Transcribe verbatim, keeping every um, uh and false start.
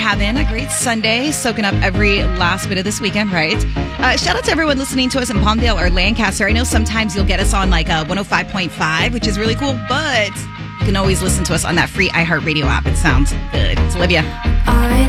having a great Sunday, soaking up every last bit of this weekend, right? Uh, shout out to everyone listening to us in Palmdale or Lancaster. I know sometimes you'll get us on like a one oh five point five, which is really cool, but you can always listen to us on that free iHeartRadio app. It sounds good. It's Olivia. I